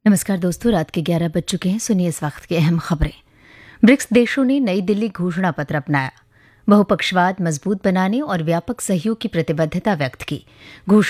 नमस्कार दोस्तों, रात के 11 बज चुके हैं। सुनिए इस वक्त की अहम खबरें। ब्रिक्स देशों ने नई दिल्ली घोषणा पत्र अपनाया, बहुपक्षवाद मजबूत बनाने और व्यापक सहयोग की प्रतिबद्धता व्यक्त की।